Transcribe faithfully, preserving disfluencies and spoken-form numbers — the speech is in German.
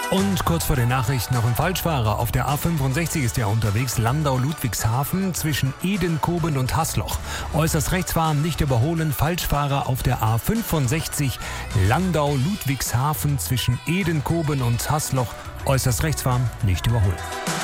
Und kurz vor den Nachrichten noch ein Falschfahrer. Auf der A fünfundsechzig ist er unterwegs. Landau-Ludwigshafen zwischen Edenkoben und Hasloch. Äußerst rechts fahren, nicht überholen. Falschfahrer auf der A fünfundsechzig. Landau-Ludwigshafen zwischen Edenkoben und Hasloch. Äußerst rechts fahren, nicht überholen.